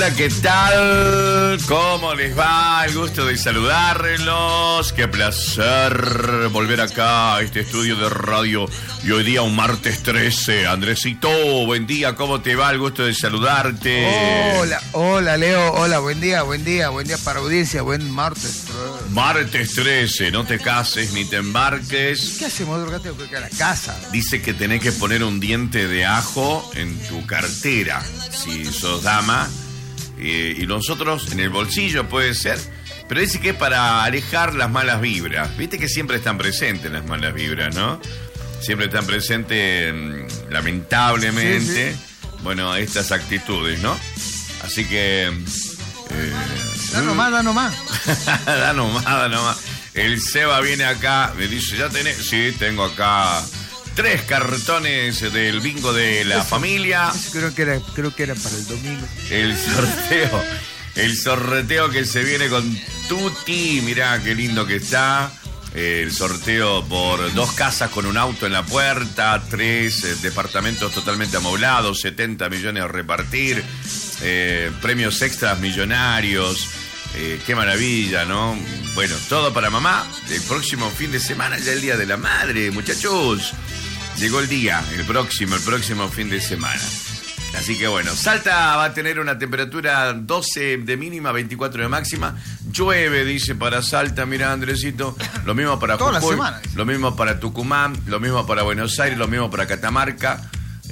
hola, ¿qué tal? ¿Cómo les va? El gusto de saludarlos. Qué placer volver acá a este estudio de radio. Y hoy día un martes 13. Andresito, buen día, ¿cómo te va? El gusto de saludarte. Hola Leo, hola, buen día para audiencia, buen martes. Martes 13, no te cases ni te embarques. ¿Qué hacemos, Drogate? Creo que a la casa. Dice que tenés que poner un diente de ajo en tu cartera, si sos dama. Y nosotros en el bolsillo puede ser, pero dice que es para alejar las malas vibras. Viste que siempre están presentes las malas vibras, ¿no? Siempre están presentes, lamentablemente, sí. Bueno, estas actitudes, ¿no? Así que... Da nomás. Da nomás. El Seba viene acá, me dice, ¿ya tenés? Sí, tengo acá 3 cartones del bingo de la familia. Creo que era para el domingo. El sorteo que se viene con Tuti, mirá qué lindo que está. El sorteo por 2 casas con un auto en la puerta, 3 departamentos totalmente amoblados, 70 millones a repartir, premios extras millonarios. Qué maravilla, ¿no? Bueno, todo para mamá. El próximo fin de semana, ya el Día de la Madre, muchachos. Llegó el día, el próximo fin de semana. Así que bueno, Salta va a tener una temperatura 12 de mínima, 24 de máxima. Llueve, dice, para Salta, mira, Andresito. Lo mismo para Jujuy, lo mismo para Tucumán, lo mismo para Buenos Aires, lo mismo para Catamarca.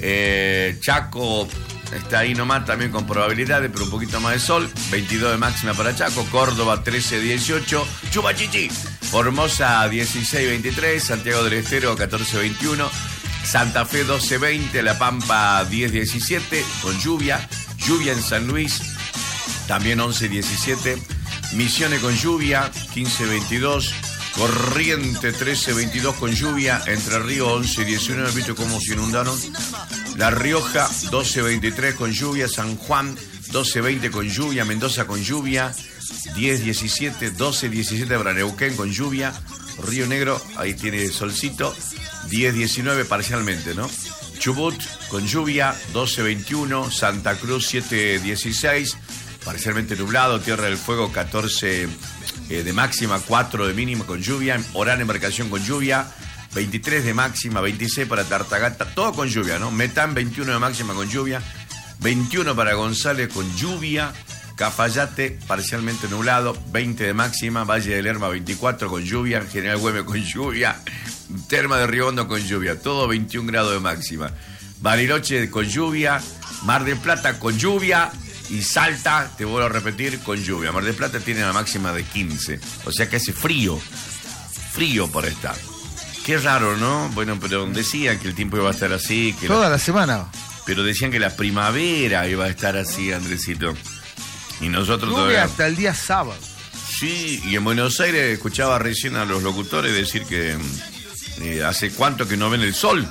Chaco está ahí nomás también con probabilidades, pero un poquito más de sol. 22 de máxima para Chaco. Córdoba 13-18. Chupachichi. Formosa 16-23. Santiago del Estero 14-21. Santa Fe 12-20. La Pampa 10-17 con lluvia. Lluvia en San Luis también 11-17. Misiones con lluvia 15-22. Corrientes 13-22 con lluvia. Entre Ríos 11-19. ¿Viste cómo se inundaron? La Rioja 12-23 con lluvia. San Juan 12-20 con lluvia. Mendoza con lluvia 10-17. 12-17 para Neuquén con lluvia. Río Negro, ahí tiene solcito, 10-19 parcialmente, ¿no? Chubut con lluvia 12-21. Santa Cruz 7-16 parcialmente nublado. Tierra del Fuego 14 de máxima, 4 de mínima con lluvia. Orán, Embarcación con lluvia 23 de máxima, 26 para Tartagata, todo con lluvia, ¿no? Metán 21 de máxima con lluvia, 21 para González con lluvia. Cafayate parcialmente nublado, 20 de máxima. Valle del Lerma 24 con lluvia. General Güemes con lluvia. Terma de Río Hondo con lluvia, todo 21 grados de máxima. Bariloche con lluvia. Mar del Plata con lluvia. Y Salta, te vuelvo a repetir, con lluvia. Mar del Plata tiene la máxima de 15, o sea que hace frío por estar. Qué raro, ¿no? Bueno, pero decían que el tiempo iba a estar así. Que toda la semana. Pero decían que la primavera iba a estar así, Andresito. Y nosotros todavía hasta el día sábado. Sí, y en Buenos Aires escuchaba recién a los locutores decir que hace cuánto que no ven el sol.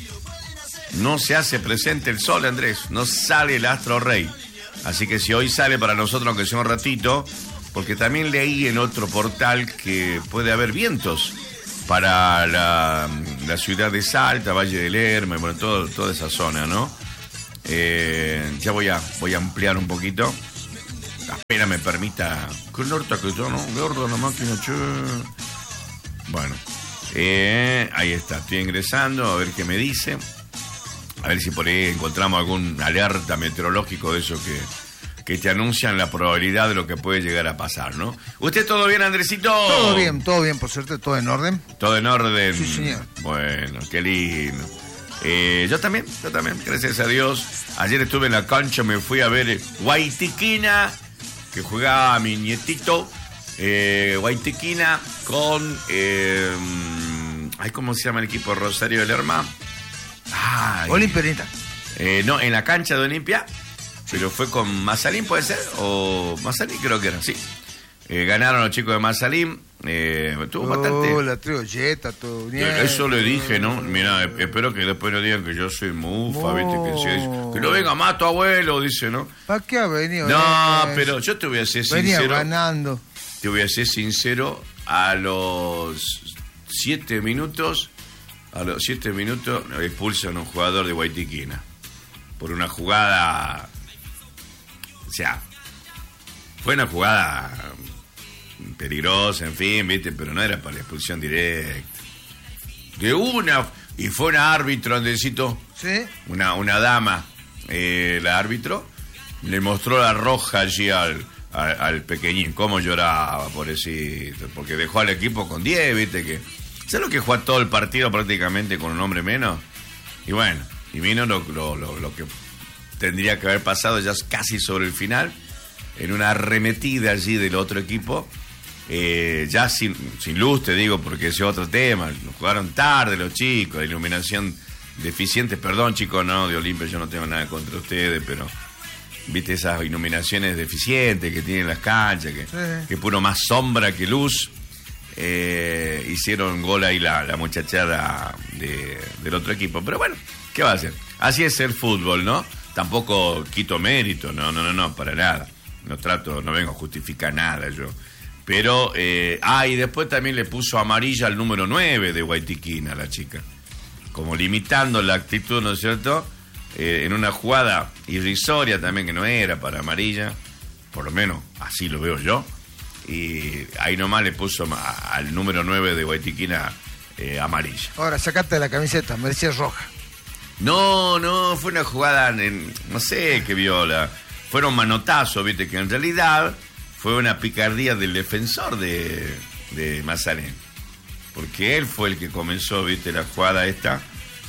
No se hace presente el sol, Andrés. No sale el astro rey. Así que si hoy sale para nosotros, aunque sea un ratito, porque también leí en otro portal que puede haber vientos para la ciudad de Salta, Valle del Lerma, bueno, toda esa zona, ¿no? Ya voy a ampliar un poquito. Apenas me permita. ¿Qué norte que yo, no? Gordo la máquina, che. Bueno, ahí está, estoy ingresando, a ver qué me dice. A ver si por ahí encontramos algún alerta meteorológico de eso que te anuncian la probabilidad de lo que puede llegar a pasar, ¿no? ¿Usted todo bien, Andresito? Todo bien, por suerte, todo en orden. Todo en orden. Sí, señor. Bueno, qué lindo. Yo también, gracias a Dios. Ayer estuve en la cancha, me fui a ver Guaitiquina, que jugaba mi nietito. Guaitiquina con... ¿cómo se llama el equipo? Rosario de Lerma. Olimpia. No, en la cancha de Olimpia, pero fue con Mazalín, ¿puede ser? O Mazalín creo que era, sí. Ganaron los chicos de Mazalín. Tuvo bastante... la triolleta, todo bien. Eso le dije, ¿no? Mira, espero que después no digan que yo soy mufa, ¿viste? Que no venga más tu abuelo, dice, ¿no? ¿Para qué ha venido? No, pero yo te voy a ser sincero. Venía ganando. Te voy a ser sincero, a los 7 minutos expulsan a un jugador de Guaitiquina por una jugada, o sea, Fue una jugada peligrosa, en fin, ¿viste? Pero no era para la expulsión directa. Y fue una árbitro, Andresito. ¿Sí? Una dama, la árbitro, le mostró la roja allí al pequeñín. Cómo lloraba, pobrecito. Porque dejó al equipo con 10, ¿viste? ¿Sabes lo que jugó todo el partido prácticamente con un hombre menos? Y bueno, y vino lo que tendría que haber pasado ya casi sobre el final, en una arremetida allí del otro equipo, ya sin luz, te digo, porque ese es otro tema. Jugaron tarde los chicos, de iluminación deficiente. Perdón, chicos, no, de Olimpia, yo no tengo nada contra ustedes, pero viste esas iluminaciones deficientes que tienen las canchas, que puro más sombra que luz. Hicieron gol ahí la muchachada del otro equipo. Pero bueno, ¿qué va a hacer? Así es el fútbol, ¿no? Tampoco quito mérito, no, para nada. No vengo a justificar nada yo. Pero, y después también le puso amarilla al número 9 de Guaitiquín a la chica. Como limitando la actitud, ¿no es cierto? En una jugada irrisoria también, que no era para amarilla. Por lo menos así lo veo yo. Y ahí nomás le puso al número 9 de Guaitiquín amarilla. Ahora, sacate la camiseta, merecía roja. No, fue una jugada, no sé qué viola. Fueron manotazos, viste, que en realidad fue una picardía del defensor de Mazarén. Porque él fue el que comenzó, viste, la jugada esta.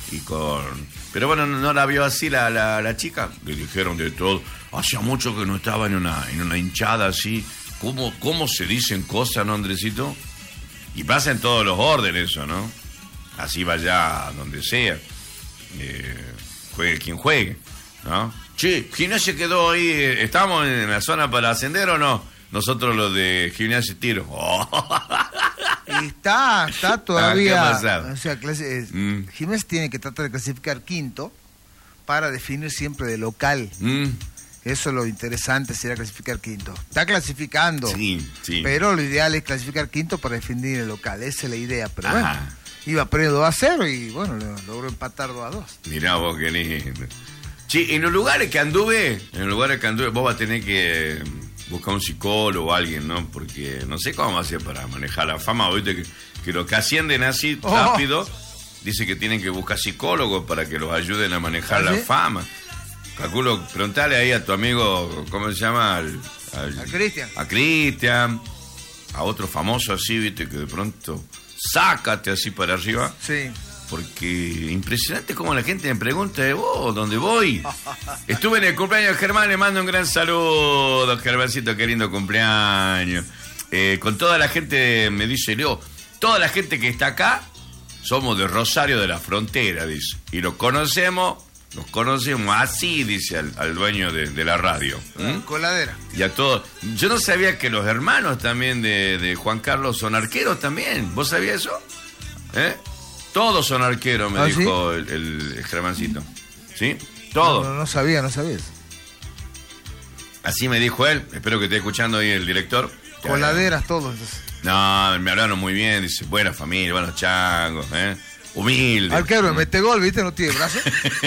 Pero bueno, no la vio así la chica. Le dijeron de todo. Hacía mucho que no estaba en una hinchada así. ¿Cómo se dicen cosas, no, Andresito? Y pasa en todos los órdenes eso, ¿no? Así vaya donde sea. Juegue quien juegue, ¿no? Che, Gimnasia quedó ahí. ¿Estamos en la zona para ascender o no? Nosotros los de Gimnasia Tiro. Y está todavía. ¿Qué ha pasado? O sea, Gimnasia tiene que tratar de clasificar quinto para definir siempre de local. Eso es lo interesante, sería clasificar quinto. Está clasificando, sí. Pero lo ideal es clasificar quinto para definir el local. Esa es la idea, pero bueno, iba perdiendo 2-0 y bueno, logró empatar 2-2. Mirá vos, qué lindo. Sí, en los lugares que anduve, vos vas a tener que buscar un psicólogo o alguien, ¿no? Porque no sé cómo hacer para manejar la fama. Viste que los que ascienden así rápido, dice que tienen que buscar psicólogos para que los ayuden a manejar la fama. Calculo, preguntale ahí a tu amigo, ¿cómo se llama? A Cristian. A Cristian, a otro famoso así, viste, que de pronto sácate así para arriba. Sí. Porque impresionante cómo la gente me pregunta de vos, ¿dónde voy? Estuve en el cumpleaños de Germán, le mando un gran saludo, Germancito, qué lindo cumpleaños. Con toda la gente, me dice Leo, toda la gente que está acá, somos de Rosario de la Frontera, dice. Y los conocemos así, dice al dueño de la radio. Coladera. Y a todos. Yo no sabía que los hermanos también de Juan Carlos son arqueros también. ¿Vos sabías eso? Todos son arqueros, me dijo ¿sí? el Germancito. ¿Sí? Todos. No sabía eso. Así me dijo él. Espero que esté escuchando ahí el director. Coladeras todos. No, me hablaron muy bien. Dice, buena familia, buenos changos, humilde. Arquero, mete gol, ¿viste? No tiene brazo.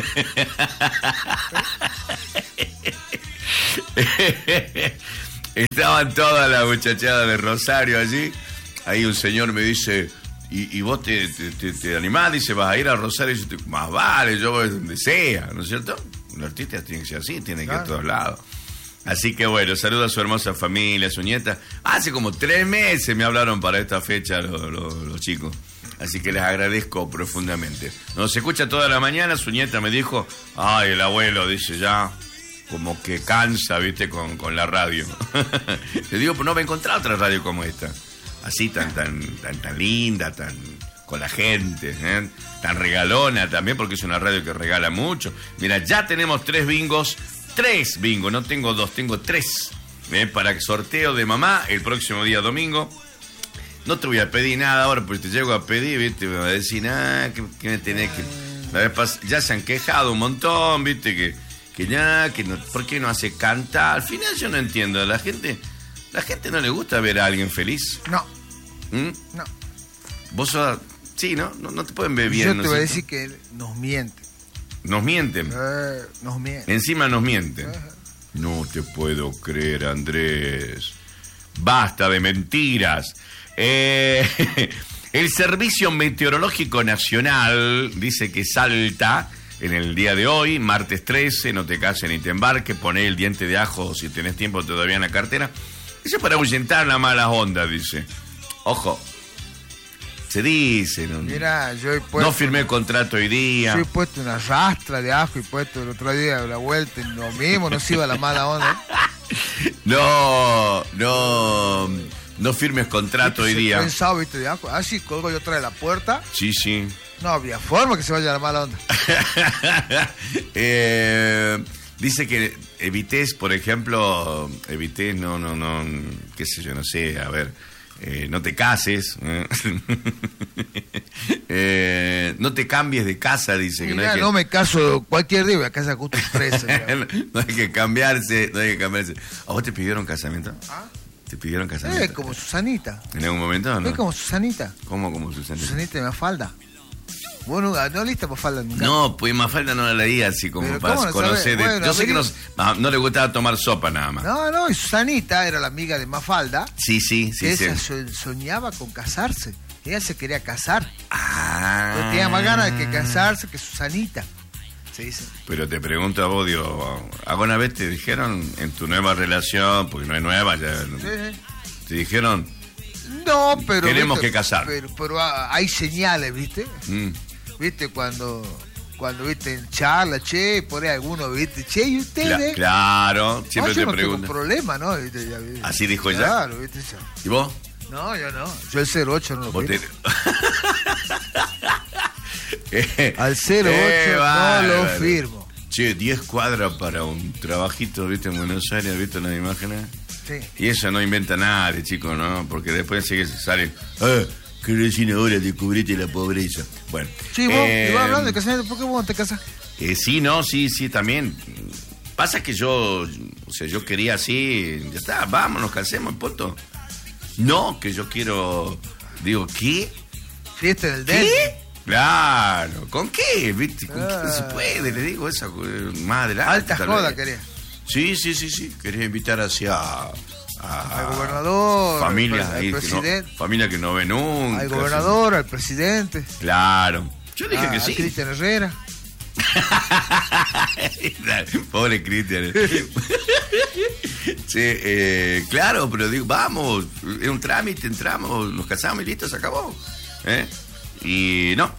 Estaban todas las muchachadas de Rosario allí. Ahí un señor me dice, ¿y vos te animás? Dice, ¿vas a ir a Rosario? Y yo, más vale, yo voy donde sea, ¿no es cierto? Un artista tiene que ser así, tiene que ir a todos lados. Así que bueno, saludo a su hermosa familia, a su nieta. Hace como 3 meses me hablaron para esta fecha los chicos. Así que les agradezco profundamente. Nos escucha toda la mañana, su nieta me dijo, ay, el abuelo, dice ya, como que cansa, viste, con la radio. Le digo, pues no me he encontrado otra radio como esta. Así tan linda, tan con la gente, tan regalona también, porque es una radio que regala mucho. Mira, ya tenemos 3 bingos, no tengo 2, tengo 3. Para sorteo de mamá el próximo día domingo. No te voy a pedir nada ahora, porque te llego a pedir, ¿viste? Me va a decir, que me tenés que... Ya se han quejado un montón, ¿viste? Que no, ¿por qué no hace cantar? Al final yo no entiendo, a la gente no le gusta ver a alguien feliz. No. No. Vos sos... Sí, ¿no? No te pueden ver bien. Yo te voy a decir que nos mienten. ¿Nos mienten? Nos mienten. Encima nos mienten. No te puedo creer, Andrés. Basta de mentiras. El Servicio Meteorológico Nacional dice que Salta, en el día de hoy, martes 13, no te cases ni te embarques, poné el diente de ajo si tenés tiempo todavía en la cartera. Eso es para ahuyentar las malas ondas, dice. Ojo. Se dice, ¿no? Mira, yo he puesto... No firmé contrato hoy día. Yo he puesto una rastra de ajo y puesto el otro día la vuelta y lo mismo, no se iba la mala onda. No firmes contrato hoy día. Pensado, viste, de ajo. Ah, sí, colgo yo atrás de la puerta. Sí, sí. No había forma que se vaya la mala onda. Dice que evites, por ejemplo, no, qué sé yo, no sé, a ver, no te cases, no te cambies de casa, dice. Mira, que no hay que... no me caso cualquier día, voy a casa justo expresa. No hay que cambiarse, no hay que cambiarse. ¿A vos te pidieron casamiento? ¿Ah? ¿Te pidieron casamiento? Como Susanita. ¿En algún momento o no? Es como Susanita. ¿Cómo como Susanita? Susanita de Mafalda. Vos no lista Mafalda nunca. No, pues Mafalda no la leía así como para conocer. Bueno, yo sé que no le gustaba tomar sopa nada más. No, y Susanita era la amiga de Mafalda. Sí. Ella soñaba con casarse. Ella se quería casar. Ah. Tenía más ganas de que casarse que Susanita. Se dice. Pero te pregunto a vos, digo, ¿alguna vez te dijeron en tu nueva relación, porque no es nueva ya, Sí. te dijeron, no, pero queremos ¿viste? que casar? Pero hay señales, ¿viste? ¿Viste? Cuando viste en charla, che, por ahí alguno, ¿viste? Che, ¿y ustedes? Claro, siempre te no pregunto. Tengo problema, ¿no? ¿Viste? Ya, ¿viste? Así dijo ella. Claro, ¿viste? Ya. ¿Y vos? No, yo no. Yo el 08 no lo firmo. Al 08 no lo firmo. Che, 10 cuadras para un trabajito, ¿viste? En Buenos Aires, ¿viste las imágenes? Sí. Y eso no inventa nadie, chicos, ¿no? Porque después sigue salen, ¿qué recién ahora descubriste la pobreza? Bueno. Sí, vos, y vos hablando de casamiento, ¿por qué vos no te casás? Sí, también. Pasa que yo quería así, ya está, vamos, nos casemos, punto. No, que yo quiero, digo, ¿qué? Fiesta del ¿Qué? Delta. Claro, ¿con qué? ¿Viste? ¿Con qué no se puede? Le digo esa más adelante. Alta joda quería. Sí. Quería invitar hacia al gobernador, familia, al presidente. Familia que no ve nunca. Al gobernador, al presidente. Claro. Yo dije que sí. Cristian Herrera. Pobre Cristian. Sí, claro, pero digo, vamos, es un trámite, entramos, nos casamos y listo, se acabó. Y no.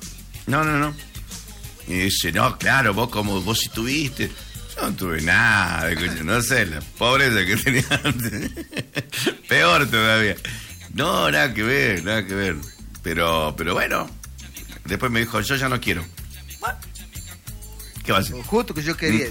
Y dice, no, claro, vos sí tuviste. Yo no tuve nada, no sé, la pobreza que tenía antes. Peor todavía. No, nada que ver. Pero bueno, después me dijo, yo ya no quiero. ¿Qué va a hacer? Justo que yo quería.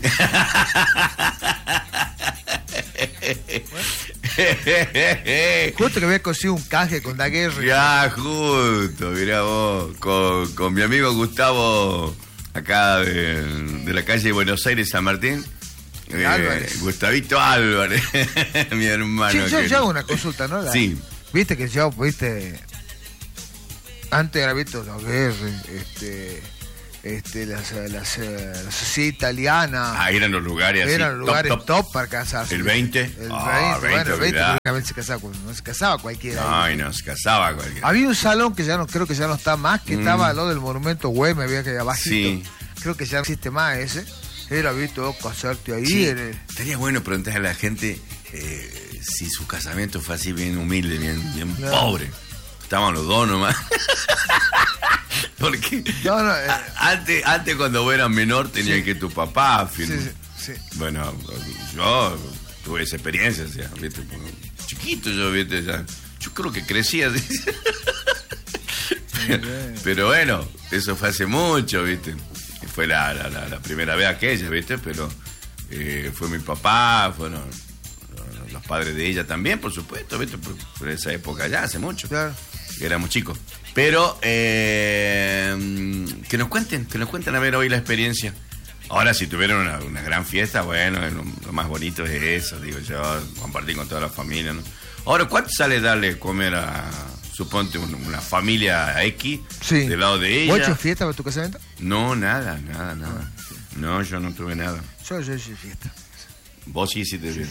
Justo que había conseguido un canje con Daguerre. Ya, justo, mirá vos, con mi amigo Gustavo, acá de la calle Buenos Aires, San Martín. Gustavito Álvarez, mi hermano. Sí, yo hago una consulta, ¿no? Sí. Viste que yo, antes era visto Daguerre, la sociedad italiana. Eran los lugares así. Eran los lugares top para casarse. ¿El 20? El 20, bueno, el 20 no se casaba cualquiera. Ay, no se casaba cualquiera. Había un salón que creo que ya no está más, que estaba lo del monumento Güemes, había que abajito. Sí. Creo que ya no existe más ese. Era visto casarte ahí. Sí. Estaría bueno preguntarle a la gente si su casamiento fue así bien humilde, bien pobre. Estaban los dos nomás. Porque antes cuando vos eras menor tenía que tu papá firmar. Sí. Bueno, yo tuve esa experiencia, o sea, ¿viste? Chiquito yo, ¿viste? Ya, yo creo que crecía así. Pero bueno, eso fue hace mucho, ¿viste? Fue la primera vez aquella, ¿viste? Pero fue mi papá, fueron los padres de ella también, por supuesto, ¿viste? Por esa época ya, hace mucho. Claro. Éramos chicos. Pero que nos cuenten a ver hoy la experiencia. Ahora, si tuvieron una gran fiesta, bueno, lo más bonito es eso, digo yo, compartir con toda la familia, ¿no? Ahora, ¿cuánto sale darle comer a, suponte, una familia X del lado de ella? ¿Vos hecho fiesta para tu casamiento? No, nada. No, yo no tuve nada. Yo hice fiesta. Vos sí hiciste bien.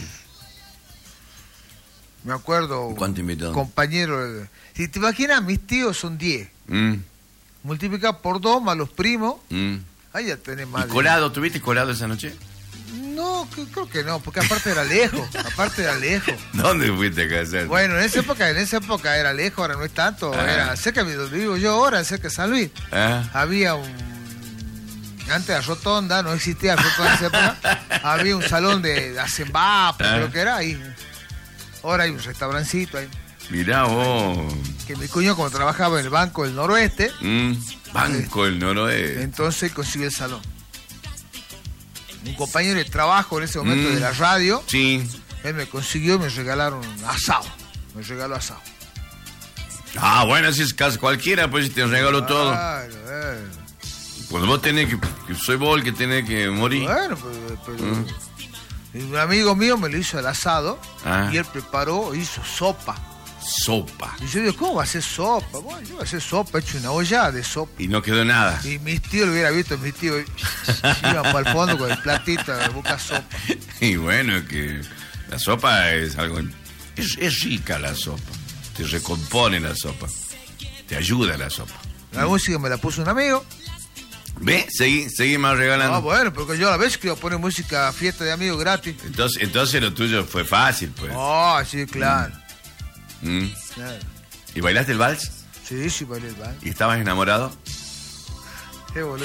Me acuerdo. ¿Cuánto invitó? Compañero. Si te imaginas, mis tíos son 10. Multiplica por 2 más los primos. Ahí ya tenés más. ¿Y colado? ¿Tuviste colado esa noche? No, creo que no, porque aparte era lejos. ¿Dónde fuiste a casar? Bueno, en esa época era lejos, ahora no es tanto. Era cerca de donde vivo yo ahora, cerca de San Luis. Había antes de la Rotonda, no existía la Rotonda en esa época. Había un salón de Acembapa, creo que era ahí. Ahora hay un restaurancito ahí. Mirá vos. Que mi cuñado, como trabajaba en el Banco del Noroeste. Banco del Noroeste. Entonces consiguió el salón. Un compañero de trabajo en ese momento de la radio. Sí. Él me consiguió y me regalaron asado. Me regaló asado. Ah, bueno, si es casi cualquiera, pues te regaló todo. Claro, Pues vos tenés que soy vos el que tenés que morir. Bueno, pero un amigo mío me lo hizo el asado y él preparó, hizo sopa. Sopa. Y yo digo, ¿cómo va a hacer sopa? Bueno, yo voy a hacer sopa, he hecho una olla de sopa. Y no quedó nada. Y mis tíos lo hubiera visto, mis tíos iban para el fondo con el platito de buscar sopa. Y bueno, que la sopa es algo... Es rica la sopa. Te recompone la sopa. Te ayuda la sopa. La música me la puso un amigo. ¿Ves? Seguí más regalando. Ah, bueno, porque yo a la vez quiero poner música, fiesta de amigos gratis. Entonces lo tuyo fue fácil, pues. Sí, claro. Claro. ¿Y bailaste el vals? Sí, bailé el vals. ¿Y estabas enamorado? Qué boludo.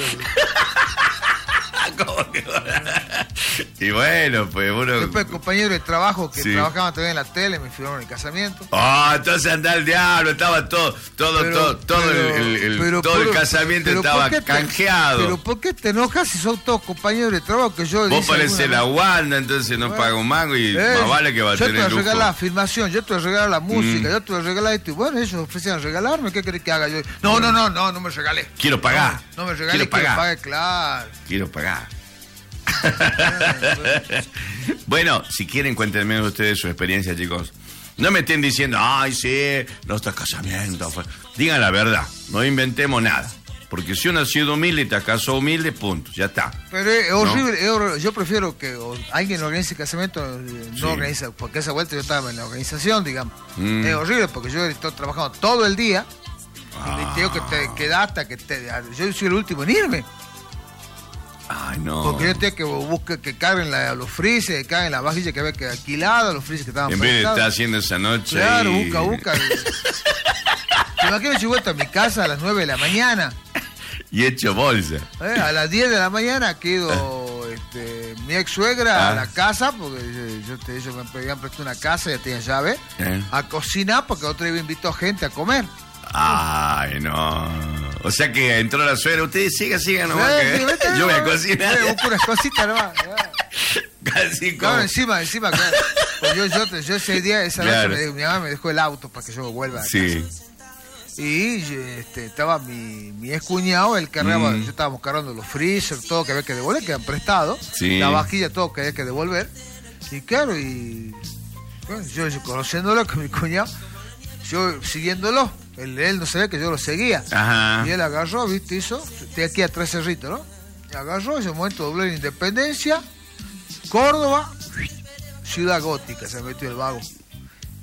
¿Cómo que? Y bueno, pues uno... Después compañeros de trabajo que trabajaban también en la tele me firmaron el casamiento. Entonces anda el diablo, estaba todo el casamiento estaba canjeado. Pero ¿por qué te enojas si son todos compañeros de trabajo que yo... Vos parecés la Wanda, entonces no paga un mango y más vale que va a tener lujo. Yo te voy a regalar la filmación, yo te voy a regalar la música, yo te voy a regalar esto. Y bueno, ellos ofrecían regalarme, ¿qué querés que haga yo? No me regalé. Quiero pagar. No me regalé, quiero pagar, claro. Quiero pagar. Bueno, si quieren cuéntenme ustedes su experiencia, chicos. No me estén diciendo, ay, sí, nuestro casamiento fue... Digan la verdad, no inventemos nada. Porque si uno ha sido humilde y te casó humilde, punto, ya está. Pero es horrible, yo prefiero que alguien organice el casamiento, no organiza, porque esa vuelta yo estaba en la organización, digamos. Es horrible porque yo estoy trabajando todo el día y tengo que te quedar hasta que yo soy el último en irme. Ay, no. Porque yo tengo que buscar que carguen los frises, que carguen las vajillas que había que alquilado, los frises que estaban en vez de estar haciendo esa noche. Claro, busca. Me imagino yo vuelto a mi casa a las 9 de la mañana. Y hecho bolsa. A las 10 de la mañana quedo mi ex suegra a la casa, porque ellos me habían prestado una casa, ya tenía llave, a cocinar, porque otro día invitó gente a comer. Ay, no. O sea que entró la suegra. Ustedes sigan nomás. Yo voy a cocinar. Unas cositas nomás. Casi como... Claro, encima, claro. Pues yo ese día, esa noche, mi mamá me dejó el auto para que yo vuelva a casa. Y estaba mi ex cuñado, él cargaba, yo estábamos cargando los freezer, todo que había que devolver, que habían prestado. La vajilla, todo que había que devolver. Y claro, bueno, yo conociéndolo con mi cuñado, yo siguiéndolo. Él no sabía que yo lo seguía. Ajá. Y él agarró, ¿viste? Hizo. Estoy aquí a 3 cerritos, ¿no? Y agarró, ese momento dobló en Independencia, Córdoba, Ciudad Gótica, se metió el vago.